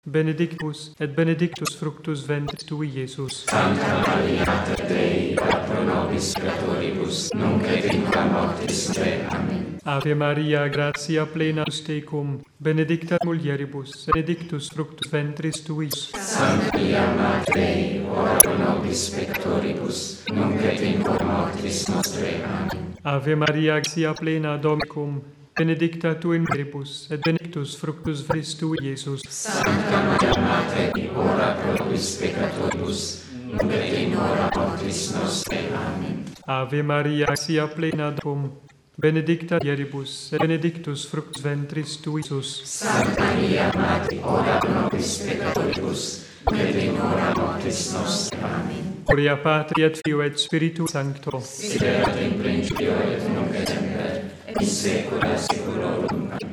benedictus et benedictus fructus ventris tui, Iesus. Sancta Maria, Mater Dei, ora pro nobis peccatoribus, nunc et in hora mortis nostre. Amen. Ave Maria, gratia plena tecum, benedicta mulieribus, benedictus fructus ventris tui, Iesus. Sancta Maria, Mater Dei, ora pro nobis peccatoribus, nunc et in hora mortis nostre. Amen. Ave Maria, gratia plena Dominum, benedicta tu in mulieribus, et benedictus fructus ventris tui, Iesus. Sancta Maria, Mater Dei, ora pro nobis peccatoribus, nunc et in hora mortis nostre. Amen. Ave Maria, gratia plena Dominum, benedicta mulieribus, et benedictus fructus ventris tui, Iesus. Sancta Maria, Mater Dei, ora pro nobis peccatoribus, nunc et in hora mortis nostre. Amen. Gloria Patri et Filio et Spiritu Sancto. Sic erat in principio et nunc et semper, et in saecula saeculorum. Amen.